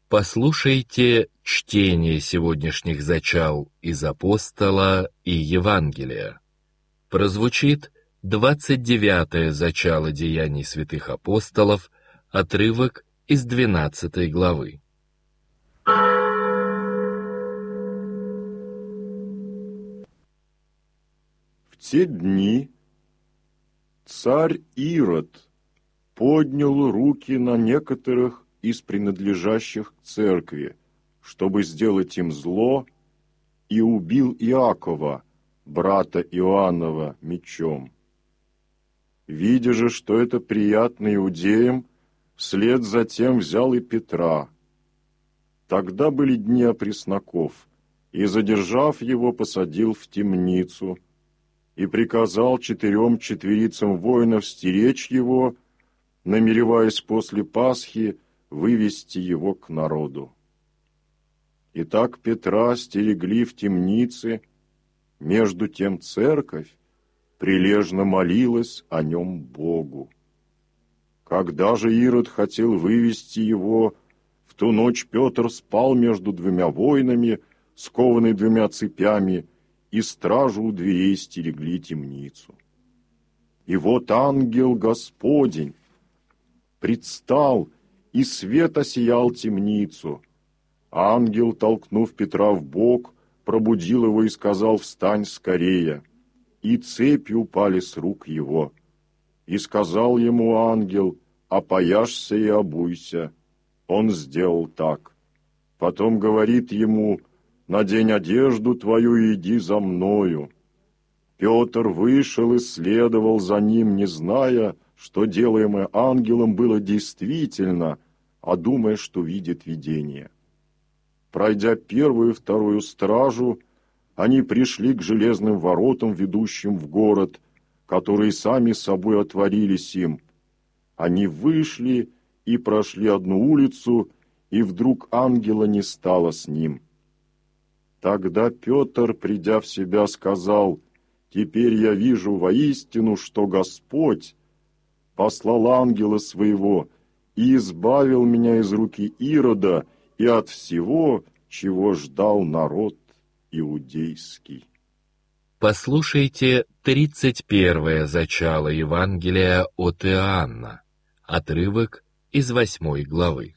Послушайте чтение сегодняшних зачал из Апостола и Евангелия. Прозвучит 29-е зачало Деяний святых апостолов, отрывок из 12 главы. В те дни царь Ирод поднял руки на некоторых из принадлежащих к церкви, чтобы сделать им зло, и убил Иакова, брата Иоаннова, мечом. Видя же, что это приятно иудеям, вслед за тем взял и Петра. Тогда были дни опресноков, и, задержав его, посадил в темницу, и приказал 4 четверицам воинов стеречь его, намереваясь после Пасхи вывести его к народу. Итак, Петра стерегли в темнице, между тем церковь прилежно молилась о нем Богу. Когда же Ирод хотел вывести его, в ту ночь Петр спал между 2 воинами, скованный 2 цепями, и стражу у дверей стерегли темницу. И вот ангел Господень предстал, и свет осиял темницу. Ангел, толкнув Петра в бок, пробудил его и сказал: «Встань скорее!» И цепи упали с рук его. И сказал ему ангел: «Опояшься и обуйся». Он сделал так. Потом говорит ему: «Надень одежду твою и иди за мною». Петр вышел и следовал за ним, не зная, что делаемое ангелом было действительно, а думая, что видит видение. Пройдя 1-ю и 2-ю стражу, они пришли к железным воротам, ведущим в город, которые сами собой отворились им. Они вышли и прошли одну улицу, и вдруг ангела не стало с ним. Тогда Петр, придя в себя, сказал: «Теперь я вижу воистину, что Господь послал ангела своего и избавил меня из руки Ирода и от всего, чего ждал народ иудейский». Послушайте 31-е зачало Евангелия от Иоанна, отрывок из 8 главы.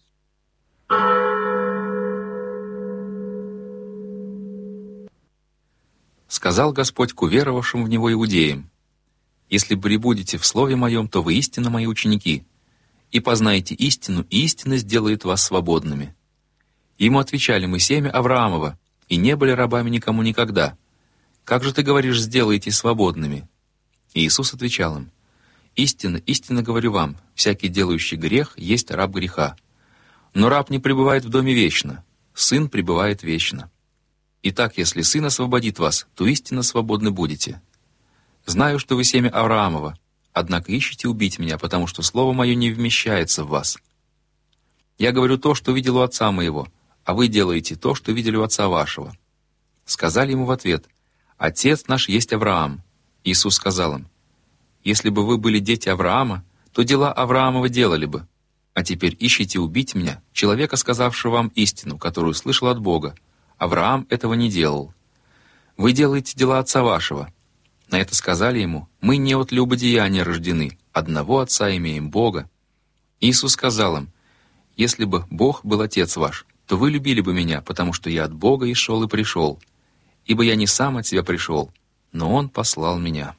Сказал Господь к уверовавшим в Него иудеям: «Если пребудете в Слове Моем, то вы истинно Мои ученики, и познаете истину, и истина сделает вас свободными». Ему отвечали: «Мы семя Авраамова, и не были рабами никому никогда. Как же ты говоришь: сделаете свободными?» И Иисус отвечал им: «Истинно, истинно говорю вам, всякий делающий грех есть раб греха. Но раб не пребывает в доме вечно, сын пребывает вечно. Итак, если сын освободит вас, то истинно свободны будете. Знаю, что вы семя Авраамова, однако ищете убить меня, потому что слово мое не вмещается в вас. Я говорю то, что видел у отца моего, а вы делаете то, что видели у отца вашего». Сказали ему в ответ: «Отец наш есть Авраам». Иисус сказал им: «Если бы вы были дети Авраама, то дела Авраамова делали бы. А теперь ищите убить меня, человека, сказавшего вам истину, которую слышал от Бога. Авраам этого не делал. Вы делаете дела отца вашего». На это сказали ему: «Мы не от любодеяния рождены, одного отца имеем, Бога». Иисус сказал им: «Если бы Бог был отец ваш, то вы любили бы меня, потому что я от Бога и шел и пришел. Ибо я не сам от себя пришел, но Он послал меня».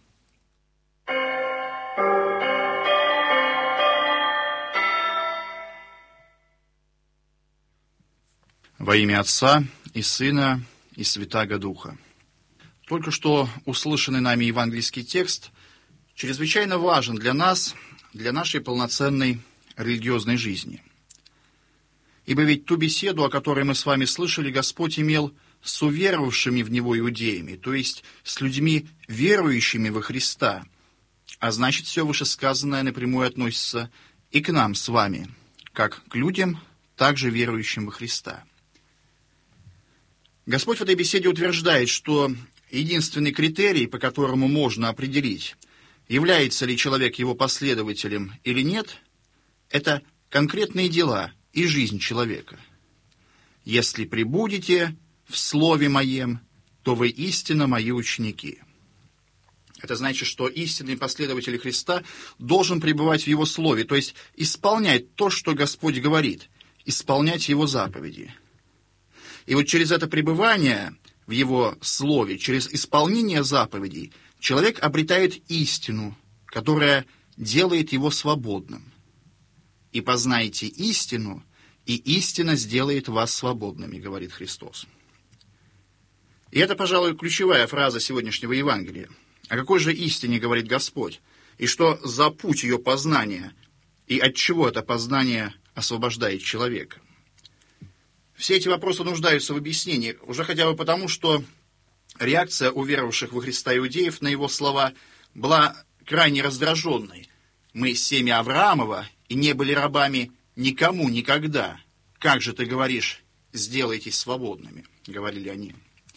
Во имя Отца и Сына и Святаго Духа. Только что услышанный нами евангельский текст чрезвычайно важен для нас, для нашей полноценной религиозной жизни. Ибо ведь ту беседу, о которой мы с вами слышали, Господь имел с уверовавшими в Него иудеями, то есть с людьми, верующими во Христа. А значит, все вышесказанное напрямую относится и к нам с вами, как к людям, также верующим во Христа. Господь в этой беседе утверждает, что единственный критерий, по которому можно определить, является ли человек его последователем или нет, это конкретные дела и жизнь человека. Если пребудете в Слове Моем, то вы истинно Мои ученики». Это значит, что истинный последователь Христа должен пребывать в Его Слове, то есть исполнять то, что Господь говорит, исполнять Его заповеди. И вот через это пребывание в Его Слове, через исполнение заповедей, человек обретает истину, которая делает его свободным. «И познайте истину, и истина сделает вас свободными», говорит Христос. И это, пожалуй, ключевая фраза сегодняшнего Евангелия. О какой же истине говорит Господь? И что за путь ее познания? И от чего это познание освобождает человека? Все эти вопросы нуждаются в объяснении, уже хотя бы потому, что реакция уверовавших во Христа иудеев на его слова была крайне раздраженной. «Мы семя Авраамова и не были рабами никому никогда. Как же ты говоришь, сделайтесь свободными?» — говорили они.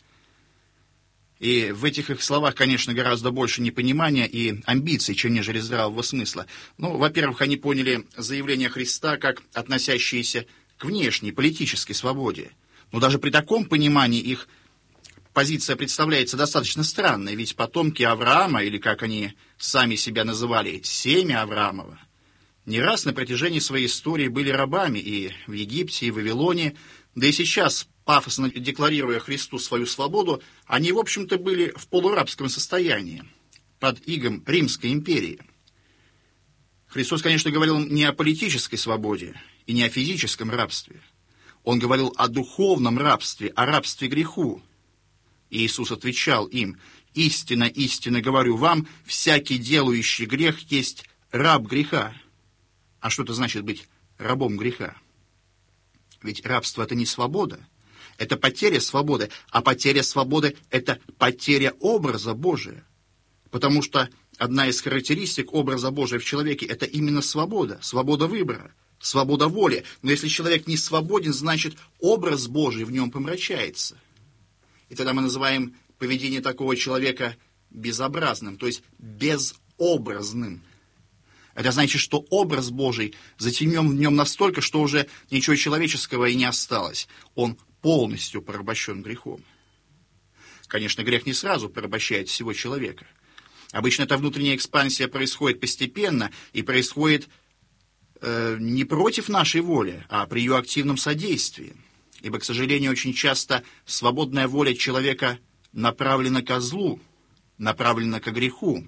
И в этих их словах, конечно, гораздо больше непонимания и амбиций, чем нежели здравого смысла. Ну, во-первых, они поняли заявление Христа как относящиеся к внешней политической свободе. Но даже при таком понимании их позиция представляется достаточно странной, ведь потомки Авраама, или как они сами себя называли, семя Авраамова, не раз на протяжении своей истории были рабами и в Египте, и в Вавилоне, да и сейчас, пафосно декларируя Христу свою свободу, они, в общем-то, были в полурабском состоянии, под игом Римской империи. Христос, конечно, говорил не о политической свободе и не о физическом рабстве. Он говорил о духовном рабстве, о рабстве греху. И Иисус отвечал им: «Истинно, истинно говорю вам, всякий делающий грех есть раб греха». А что это значит быть рабом греха? Ведь рабство — это не свобода, это потеря свободы, а потеря свободы — это потеря образа Божия. Потому что одна из характеристик образа Божия в человеке — это именно свобода, свобода выбора, свобода воли. Но если человек не свободен, значит, образ Божий в нем помрачается. И тогда мы называем поведение такого человека безобразным, то есть безобразным. Это значит, что образ Божий затемнен в нем настолько, что уже ничего человеческого и не осталось. Он полностью порабощен грехом. Конечно, грех не сразу порабощает всего человека. Обычно эта внутренняя экспансия происходит постепенно и происходит не против нашей воли, а при ее активном содействии. Ибо, к сожалению, очень часто свободная воля человека направлена ко злу, направлена ко греху.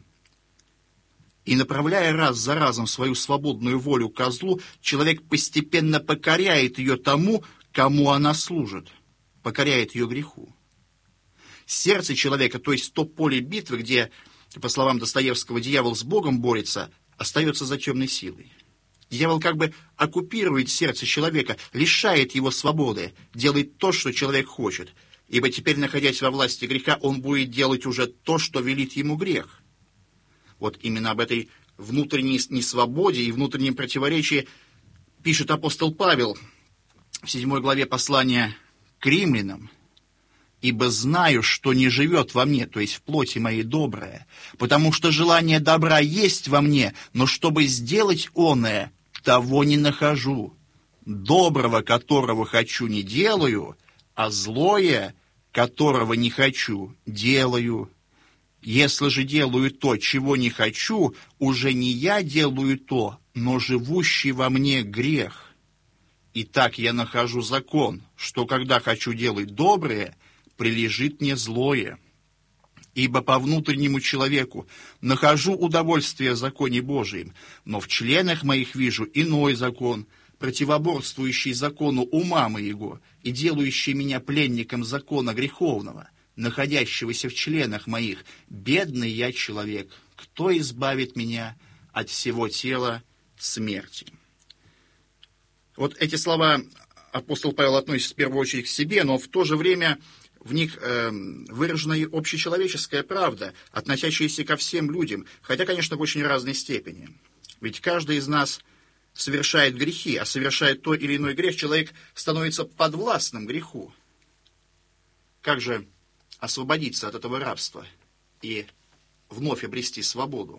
И направляя раз за разом свою свободную волю ко злу, человек постепенно покоряет ее тому, кому она служит, покоряет ее греху. Сердце человека, то есть то поле битвы, где, по словам Достоевского, дьявол с Богом борется, остается за темной силой. Дьявол как бы оккупирует сердце человека, лишает его свободы, делает то, что человек хочет, ибо теперь, находясь во власти греха, он будет делать уже то, что велит ему грех. Вот именно об этой внутренней несвободе и внутреннем противоречии пишет апостол Павел в 7 главе послания к римлянам. «Ибо знаю, что не живет во мне, то есть в плоти моей, доброе, потому что желание добра есть во мне, но чтобы сделать оное, того не нахожу. Доброго, которого хочу, не делаю, а злое, которого не хочу, делаю. Если же делаю то, чего не хочу, уже не я делаю то, но живущий во мне грех. Итак, я нахожу закон, что когда хочу делать доброе, прилежит мне злое. Ибо по внутреннему человеку нахожу удовольствие в законе Божием, но в членах моих вижу иной закон, противоборствующий закону ума моего и делающий меня пленником закона греховного, находящегося в членах моих. Бедный я человек, кто избавит меня от всего тела смерти?» Вот эти слова апостол Павел относит в первую очередь к себе, но в то же время в них выражена и общечеловеческая правда, относящаяся ко всем людям, хотя, конечно, в очень разной степени. Ведь каждый из нас совершает грехи, а совершая то или иной грех, человек становится подвластным греху. Как же освободиться от этого рабства и вновь обрести свободу?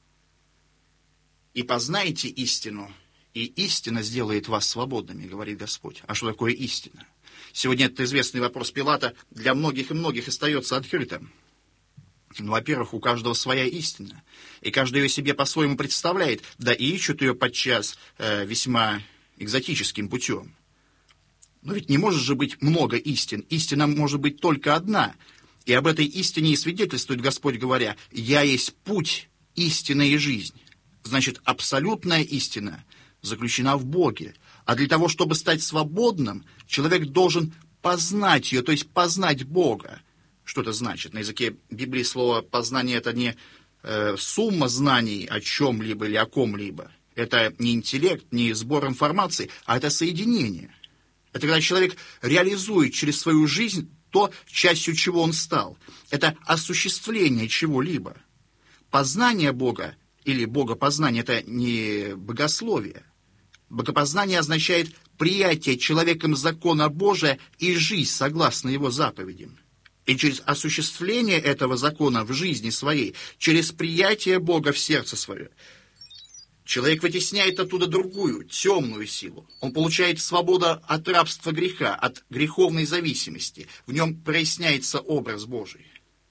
«И познайте истину, и истина сделает вас свободными», говорит Господь. А что такое истина? Сегодня этот известный вопрос Пилата для многих и многих остается открытым. Ну, во-первых, у каждого своя истина, и каждый ее себе по-своему представляет, да и ищут ее подчас весьма экзотическим путем. Но ведь не может же быть много истин, истина может быть только одна, и об этой истине и свидетельствует Господь, говоря: «Я есть путь, истина и жизнь». Значит, абсолютная истина заключена в Боге, а для того, чтобы стать свободным, человек должен познать ее, то есть познать Бога. Что это значит? На языке Библии слово «познание» — это не сумма знаний о чем-либо или о ком-либо. Это не интеллект, не сбор информации, а это соединение. Это когда человек реализует через свою жизнь то, частью чего он стал. Это осуществление чего-либо. Познание Бога или богопознание — это не богословие. Богопознание означает приятие человеком закона Божия и жизнь согласно его заповедям. И через осуществление этого закона в жизни своей, через приятие Бога в сердце свое, человек вытесняет оттуда другую, темную силу. Он получает свободу от рабства греха, от греховной зависимости. В нем проясняется образ Божий.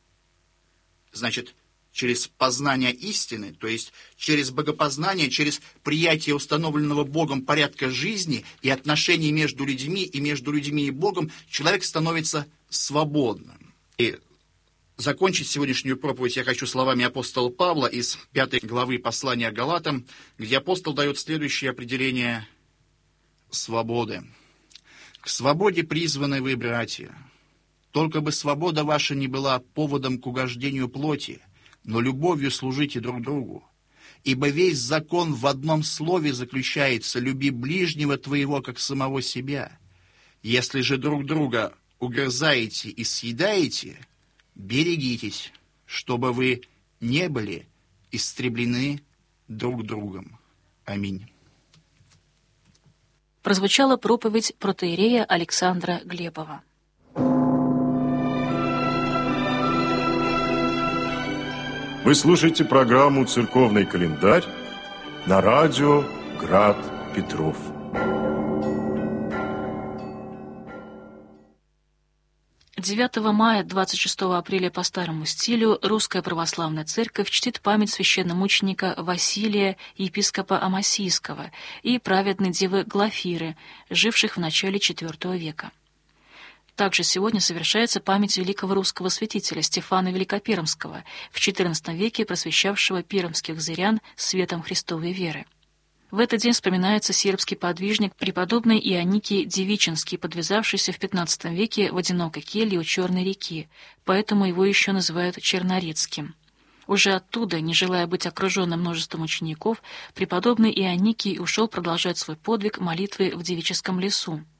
Значит, через познание истины, то есть через богопознание, через приятие установленного Богом порядка жизни и отношений между людьми и Богом, человек становится свободным. И закончить сегодняшнюю проповедь я хочу словами апостола Павла из 5 главы послания Галатам, где апостол дает следующее определение свободы. «К свободе призваны вы, братья, только бы свобода ваша не была поводом к угождению плоти, но любовью служите друг другу. Ибо весь закон в одном слове заключается: люби ближнего твоего, как самого себя. Если же друг друга угрызаете и съедаете, берегитесь, чтобы вы не были истреблены друг другом». Аминь. Прозвучала проповедь протоиерея Александра Глебова. Вы слушаете программу «Церковный календарь» на радио «Град Петров». — 9 мая 26 апреля по старому стилю Русская Православная Церковь чтит память священномученика Василия, епископа Амасийского, и праведной девы Глафиры, живших в начале IV века. Также сегодня совершается память великого русского святителя Стефана Великопермского, в XIV веке просвещавшего пермских зырян светом Христовой веры. В этот день вспоминается сербский подвижник преподобный Ионикий Девичинский, подвязавшийся в XV веке в одинокой келье у Черной реки, поэтому его еще называют Чернорецким. Уже оттуда, не желая быть окруженным множеством учеников, преподобный Ионикий ушел продолжать свой подвиг молитвы в девическом лесу.